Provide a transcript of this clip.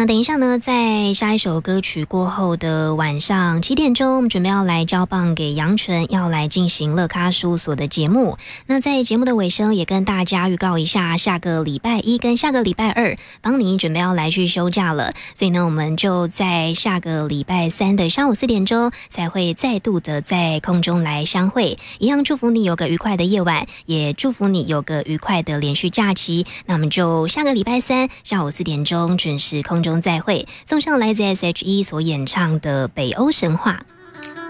那等一下呢，在下一首歌曲过后的晚上7点钟，我们准备要来交棒给杨纯，要来进行乐咖事务所的节目。那在节目的尾声，也跟大家预告一下，下个礼拜一跟下个礼拜二，邦尼准备要来去休假了，所以呢，我们就在下个礼拜三的上午4点钟，才会再度的在空中来相会。一样祝福你有个愉快的夜晚，也祝福你有个愉快的连续假期。那我们就下个礼拜三下午4点钟准时空中再会，送上来自 SHE 所演唱的《北欧神话》。